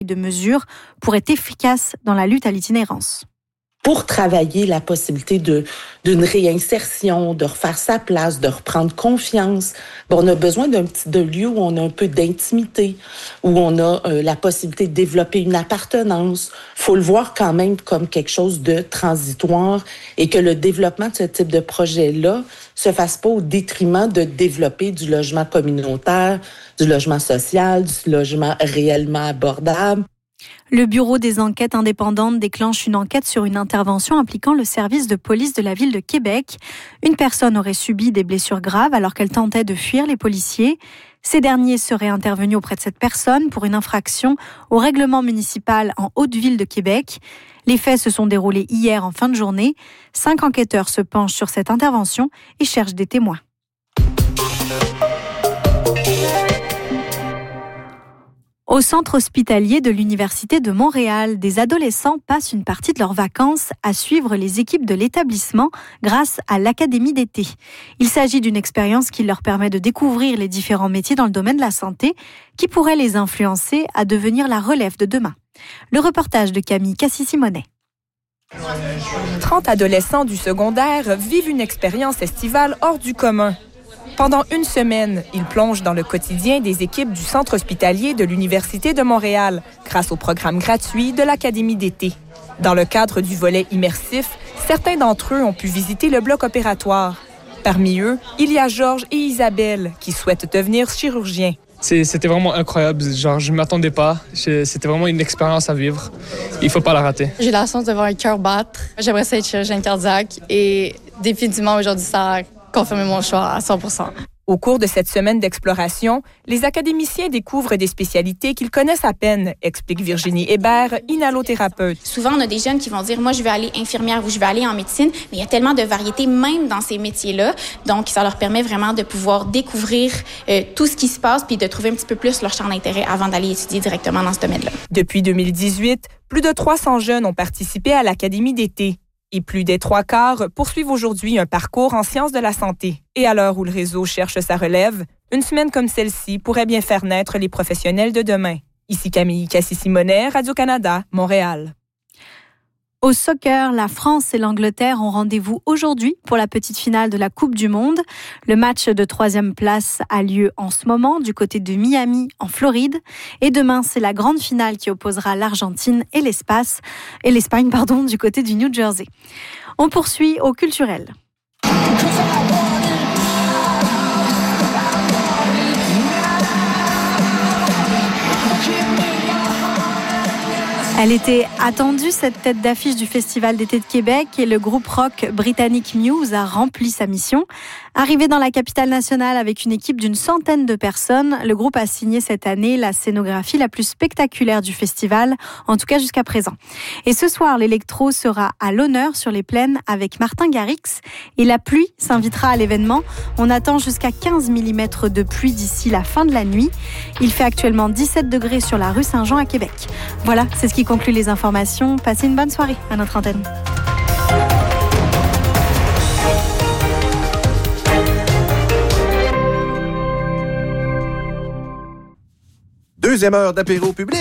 de mesures pour être efficace dans la lutte à l'itinérance. Pour travailler la possibilité d'une réinsertion, de refaire sa place, de reprendre confiance. On a besoin de lieu où on a un peu d'intimité, où on a la possibilité de développer une appartenance. Faut le voir quand même comme quelque chose de transitoire et que le développement de ce type de projet-là se fasse pas au détriment de développer du logement communautaire, du logement social, du logement réellement abordable. Le Bureau des enquêtes indépendantes déclenche une enquête sur une intervention impliquant le service de police de la ville de Québec. Une personne aurait subi des blessures graves alors qu'elle tentait de fuir les policiers. Ces derniers seraient intervenus auprès de cette personne pour une infraction au règlement municipal en Haute-Ville de Québec. Les faits se sont déroulés hier en fin de journée. 5 enquêteurs se penchent sur cette intervention et cherchent des témoins. Au centre hospitalier de l'Université de Montréal, des adolescents passent une partie de leurs vacances à suivre les équipes de l'établissement grâce à l'Académie d'été. Il s'agit d'une expérience qui leur permet de découvrir les différents métiers dans le domaine de la santé qui pourraient les influencer à devenir la relève de demain. Le reportage de Camille Cassis-Simonet. 30 adolescents du secondaire vivent une expérience estivale hors du commun. Pendant une semaine, ils plongent dans le quotidien des équipes du centre hospitalier de l'Université de Montréal grâce au programme gratuit de l'Académie d'été. Dans le cadre du volet immersif, certains d'entre eux ont pu visiter le bloc opératoire. Parmi eux, il y a Georges et Isabelle qui souhaitent devenir chirurgiens. C'était vraiment incroyable. Je ne m'attendais pas. C'était vraiment une expérience à vivre. Il ne faut pas la rater. J'ai la chance de voir un cœur battre. J'aimerais ça être chirurgienne cardiaque et définitivement aujourd'hui, ça a confirmé mon choix à 100%. Au cours de cette semaine d'exploration, les académiciens découvrent des spécialités qu'ils connaissent à peine, explique Virginie Hébert, inhalothérapeute. Souvent, on a des jeunes qui vont dire « Moi, je vais aller infirmière ou je vais aller en médecine », mais il y a tellement de variétés même dans ces métiers-là. Donc, ça leur permet vraiment de pouvoir découvrir tout ce qui se passe puis de trouver un petit peu plus leur champ d'intérêt avant d'aller étudier directement dans ce domaine-là. Depuis 2018, plus de 300 jeunes ont participé à l'Académie d'été. Et plus des 3/4 poursuivent aujourd'hui un parcours en sciences de la santé. Et à l'heure où le réseau cherche sa relève, une semaine comme celle-ci pourrait bien faire naître les professionnels de demain. Ici Camille Cassis-Simonet, Radio-Canada, Montréal. Au soccer, la France et l'Angleterre ont rendez-vous aujourd'hui pour la petite finale de la Coupe du Monde. Le match de 3e place a lieu en ce moment du côté de Miami, en Floride. Et demain, c'est la grande finale qui opposera l'Argentine et l'Espagne, du côté du New Jersey. On poursuit au culturel. Elle était attendue, cette tête d'affiche du Festival d'été de Québec, et le groupe rock britannique Muse a rempli sa mission. Arrivé dans la capitale nationale avec une équipe d'une centaine de personnes, le groupe a signé cette année la scénographie la plus spectaculaire du festival, en tout cas jusqu'à présent. Et ce soir, l'électro sera à l'honneur sur les plaines avec Martin Garrix, et la pluie s'invitera à l'événement. On attend jusqu'à 15 mm de pluie d'ici la fin de la nuit. Il fait actuellement 17 degrés sur la rue Saint-Jean à Québec. Voilà, c'est ce qui conclut les informations. Passez une bonne soirée à notre antenne. Deuxième heure d'apéro public.